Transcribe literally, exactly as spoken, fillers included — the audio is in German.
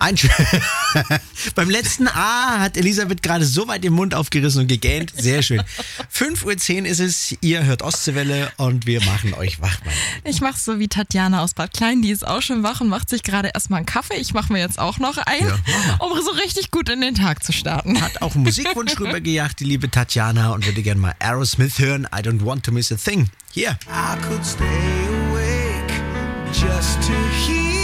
Ein Sch- Beim letzten A hat Elisabeth gerade so weit den Mund aufgerissen und gegähnt. Sehr schön. fünf Uhr zehn ist es, ihr hört Ostseewelle und wir machen euch wach. Mann. Ich mach's so wie Tatjana aus Bad Klein, die ist auch schon wach und macht sich gerade erstmal einen Kaffee. Ich mache mir jetzt auch noch einen, Ja. um so richtig gut in den Tag zu starten. Hat auch einen Musikwunsch rübergejagt, die liebe Tatjana, und würde gerne mal Aerosmith hören. I don't want to miss a thing. Hier. I could stay awake just to hear